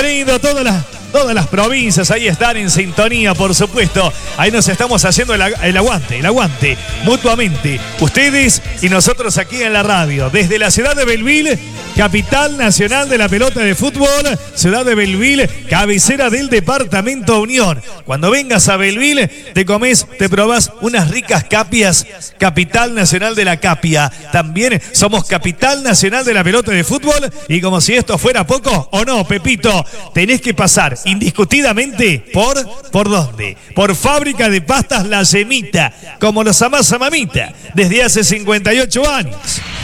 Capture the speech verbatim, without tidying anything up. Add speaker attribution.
Speaker 1: lindo, todas las, todas las provincias ahí están en sintonía, por supuesto. Ahí nos estamos haciendo el, el aguante, el aguante, mutuamente. Ustedes y nosotros aquí en la radio. Desde la ciudad de Belleville, capital nacional de la pelota de fútbol, ciudad de Belleville, cabecera del departamento Unión. Cuando vengas a Belleville, te comes, te probás unas ricas capias, capital nacional de la capia. También somos capital nacional de la pelota de fútbol y como si esto fuera poco, o no, Pepito, tenés que pasar indiscutidamente por, ¿por dónde? Por Fábrica de Pastas La Semita, como los amasa mamita, desde hace cincuenta y ocho años.